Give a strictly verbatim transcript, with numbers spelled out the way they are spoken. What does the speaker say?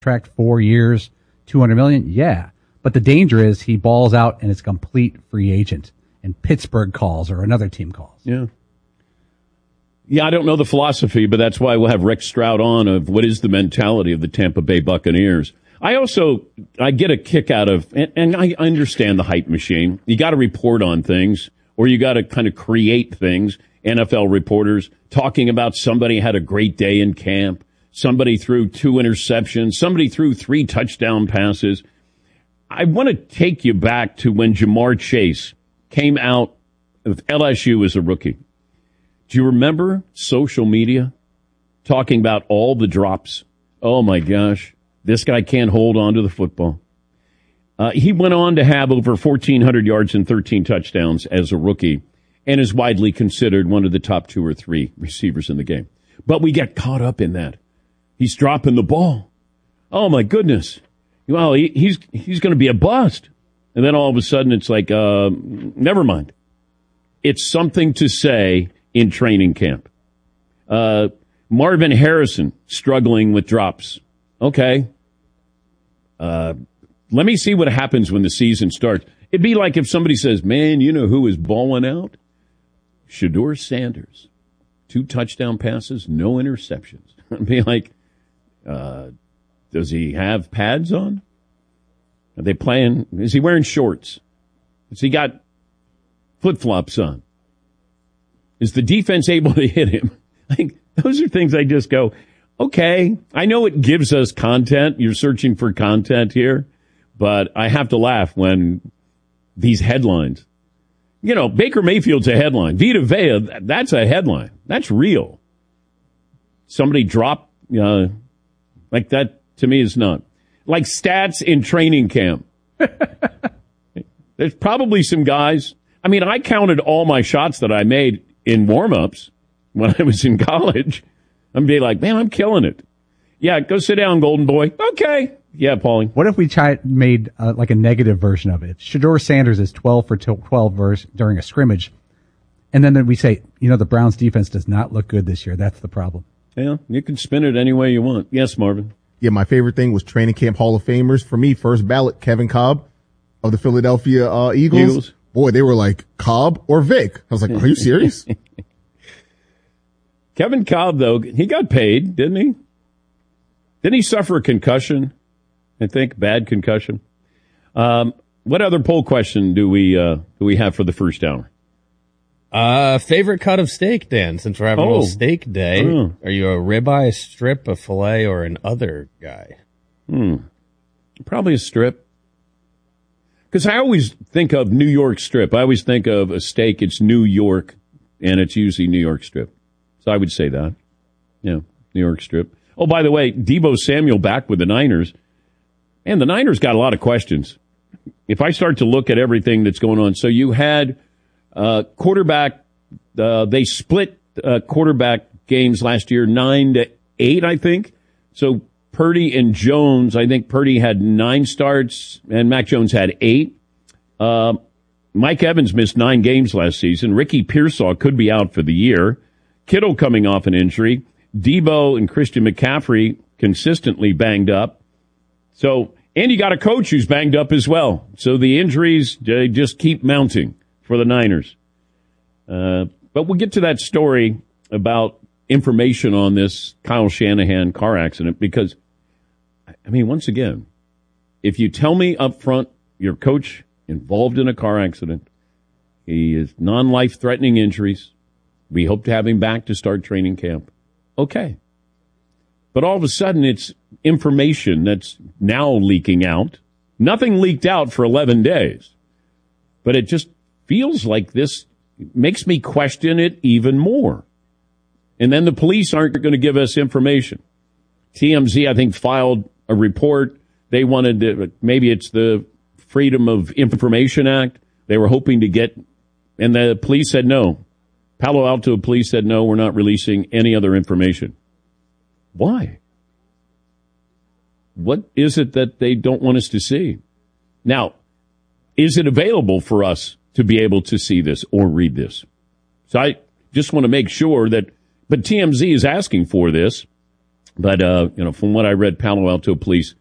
contract, four years, two hundred million dollars? Yeah. But the danger is he balls out and it's a complete free agent and Pittsburgh calls or another team calls. Yeah. Yeah, I don't know the philosophy, but that's why we'll have Rick Stroud on of what is the mentality of the Tampa Bay Buccaneers. I also, I get a kick out of, and, and I understand the hype machine. You got to report on things or you got to kind of create things. N F L reporters talking about somebody had a great day in camp. Somebody threw two interceptions. Somebody threw three touchdown passes. I want to take you back to when Jamar Chase came out of L S U as a rookie. Do you remember social media talking about all the drops? Oh, my gosh. This guy can't hold on to the football. Uh, he went on to have over fourteen hundred yards and thirteen touchdowns as a rookie and is widely considered one of the top two or three receivers in the game. But we get caught up in that. He's dropping the ball. Oh, my goodness. Well, he, he's he's going to be a bust. And then all of a sudden it's like, uh, never mind. It's something to say in training camp. Uh, Marvin Harrison struggling with drops. Okay. Uh, let me see what happens when the season starts. It'd be like if somebody says, man, you know who is balling out? Shedeur Sanders. Two touchdown passes, no interceptions. I'd be like, uh, does he have pads on? Are they playing? Is he wearing shorts? Has he got flip-flops on? Is the defense able to hit him? Like, those are things I just go, okay, I know it gives us content. You're searching for content here, but I have to laugh when these headlines. You know, Baker Mayfield's a headline. Vita Vea, that's a headline. That's real. Somebody dropped, uh, like that to me is not. Like stats in training camp. There's probably some guys. I mean, I counted all my shots that I made in warm-ups when I was in college. I'm be like, man, I'm killing it. Yeah, go sit down, Golden Boy. Okay. Yeah, Paulie. What if we tried, made uh, like a negative version of it? Shedeur Sanders is twelve for twelve verse during a scrimmage. And then we say, you know, the Browns defense does not look good this year. That's the problem. Yeah, you can spin it any way you want. Yes, Marvin. Yeah, my favorite thing was training camp Hall of Famers. For me, first ballot, Kevin Cobb of the Philadelphia uh, Eagles. Eagles. Boy, they were like, Cobb or Vic. I was like, are you serious? Kevin Cobb, though, he got paid, didn't he? Didn't he suffer a concussion? I think, bad concussion. Um, what other poll question do we uh, do we have for the first hour? Uh, favorite cut of steak, Dan, since we're having Oh. a little steak day. Oh. Are you a ribeye, a strip, a filet, or an other guy? Hmm. Probably a strip. Because I always think of New York strip. I always think of a steak, it's New York, and it's usually New York strip. So I would say that. Yeah, New York strip. Oh, by the way, Deebo Samuel back with the Niners. And the Niners got a lot of questions. If I start to look at everything that's going on. So you had uh, quarterback, uh, they split uh, quarterback games last year, nine to eight, I think. So Purdy and Jones, I think Purdy had nine starts and Mac Jones had eight. Uh, Mike Evans missed nine games last season. Ricky Pearsall could be out for the year. Kittle coming off an injury. Deebo and Christian McCaffrey consistently banged up. So, and you got a coach who's banged up as well. So the injuries they just keep mounting for the Niners. Uh, but we'll get to that story about information on this Kyle Shanahan car accident because, I mean, once again, if you tell me up front your coach involved in a car accident, he is non-life-threatening injuries, we hope to have him back to start training camp. Okay. But all of a sudden, it's information that's now leaking out. Nothing leaked out for eleven days. But it just feels like this makes me question it even more. And then the police aren't going to give us information. T M Z, I think, filed a report. They wanted to, maybe it's the Freedom of Information Act. They were hoping to get, and the police said no. Palo Alto police said, no, we're not releasing any other information. Why? What is it that they don't want us to see? Now, is it available for us to be able to see this or read this? So I just want to make sure that, but T M Z is asking for this. But, uh, you know, from what I read, Palo Alto police